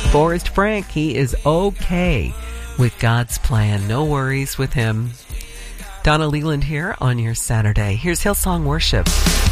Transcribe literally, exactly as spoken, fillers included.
Forrest Frank, he is okay with God's plan. No worries with him. Donna Leland here on your Saturday. Here's Hillsong Worship.